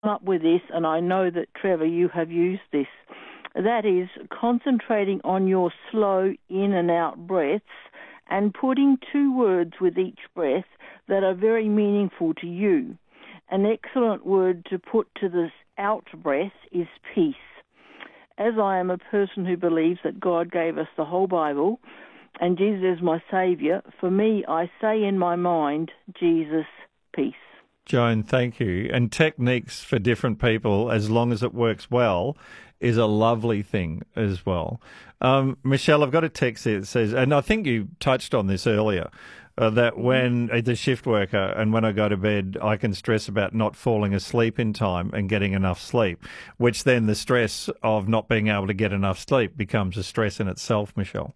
up with this, and I know that, Trevor, you have used this. That is concentrating on your slow in and out breaths and putting 2 words with each breath that are very meaningful to you. An excellent word to put to this out breath is peace. As I am a person who believes that God gave us the whole Bible and Jesus is my Saviour, for me, I say in my mind, Jesus, peace. Joan, thank you. And techniques for different people, as long as it works well, is a lovely thing as well. Michelle, I've got a text here that says, and I think you touched on this earlier, that when as a shift worker and when I go to bed, I can stress about not falling asleep in time and getting enough sleep, which then the stress of not being able to get enough sleep becomes a stress in itself, Michelle.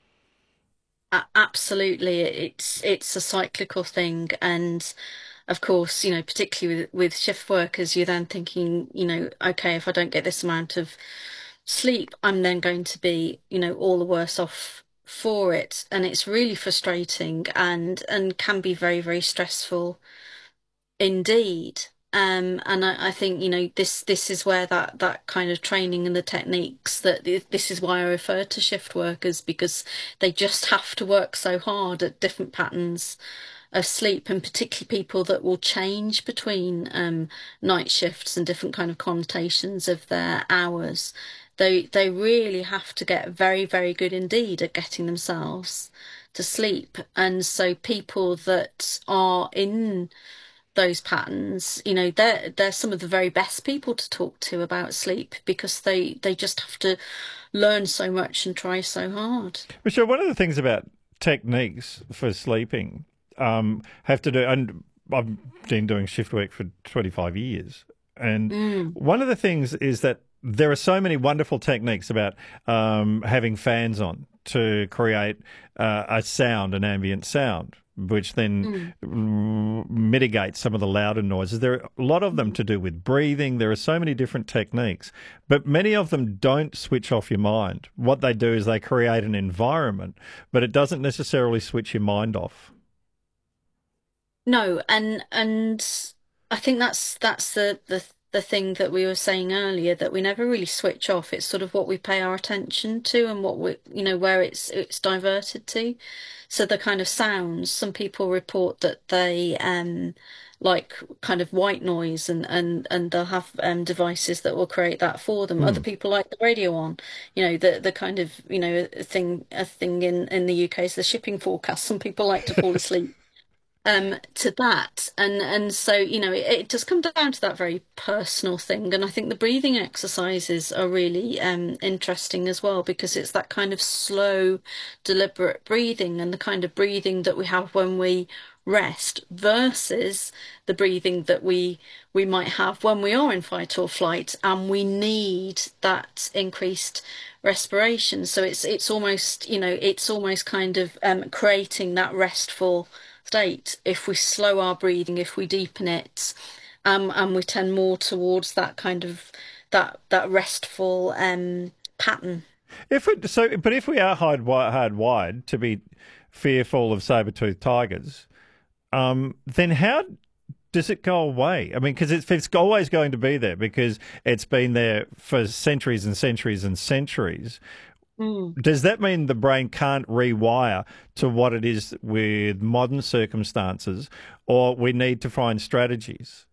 Absolutely, it's a cyclical thing, and of course, particularly with shift workers, you're then thinking, okay, if I don't get this amount of sleep, I'm then going to be, all the worse off for it, and it's really frustrating and can be very, very stressful indeed. And I think, this is where that kind of training and the techniques this is why I refer to shift workers, because they just have to work so hard at different patterns of sleep, and particularly people that will change between night shifts and different kind of connotations of their hours. They really have to get very, very good indeed at getting themselves to sleep. And so people that are in those patterns, they're some of the very best people to talk to about sleep, because they just have to learn so much and try so hard. Michelle, one of the things about techniques for sleeping have to do, and I've been doing shift work for 25 years, and one of the things is that there are so many wonderful techniques about having fans on to create a sound, an ambient sound, which then mitigates some of the louder noises. There are a lot of them to do with breathing. There are so many different techniques, but many of them don't switch off your mind. What they do is they create an environment, but it doesn't necessarily switch your mind off. No, and I think that's the thing that we were saying earlier, that we never really switch off. It's sort of what we pay our attention to and what we, where it's diverted to. So the kind of sounds, some people report that they like kind of white noise, and they'll have devices that will create that for them. Other people like the radio on, the kind of, a thing in the UK is the shipping forecast. Some people like to fall asleep to that, and so it does come down to that very personal thing. And I think the breathing exercises are really interesting as well, because it's that kind of slow, deliberate breathing, and the kind of breathing that we have when we rest versus the breathing that we might have when we are in fight or flight and we need that increased respiration. So it's almost kind of creating that restful state if we slow our breathing, if we deepen it, and we tend more towards that kind of that restful pattern. If we are hardwired to be fearful of saber-toothed tigers, then how does it go away? I mean, because it's always going to be there, because it's been there for centuries and centuries and centuries. Does that mean the brain can't rewire to what it is with modern circumstances, or we need to find strategies?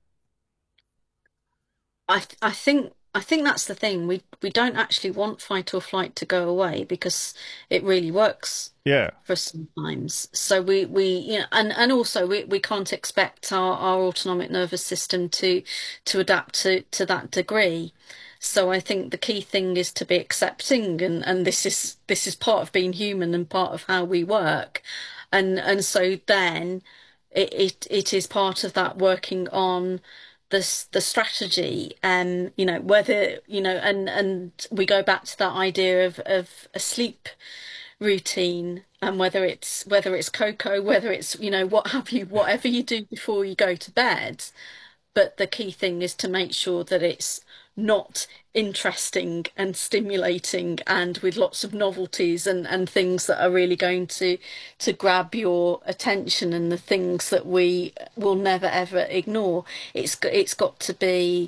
I think that's the thing. We don't actually want fight or flight to go away, because it really works. Yeah. For sometimes. So we and also we can't expect our autonomic nervous system to adapt to that degree. So I think the key thing is to be accepting, and this is part of being human and part of how we work, and so then it is part of that working on the strategy, whether and we go back to that idea of a sleep routine, and whether it's cocoa, whether it's what have you, whatever you do before you go to bed. But the key thing is to make sure that it's not interesting and stimulating and with lots of novelties and things that are really going to grab your attention, and the things that we will never ever ignore. It's got to be